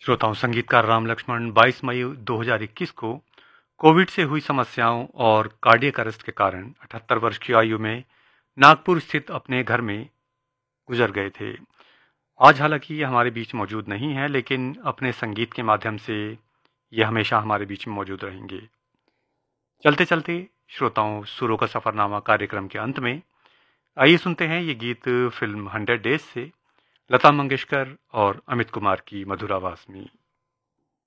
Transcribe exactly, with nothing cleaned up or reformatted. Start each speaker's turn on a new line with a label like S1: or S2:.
S1: श्रोताओं, संगीतकार राम लक्ष्मण बाईस मई दो हज़ार इक्कीस को कोविड से हुई समस्याओं और कार्डियक अरेस्ट के कारण अठहत्तर वर्ष की आयु में नागपुर स्थित अपने घर में गुजर गए थे। आज हालांकि ये हमारे बीच मौजूद नहीं है, लेकिन अपने संगीत के माध्यम से ये हमेशा हमारे बीच में मौजूद रहेंगे। चलते चलते श्रोताओं, सुरों का सफरनामा कार्यक्रम के अंत में आइए सुनते हैं ये गीत फिल्म हंड्रेड डेज से लता मंगेशकर और अमित कुमार की मधुर आवाज में।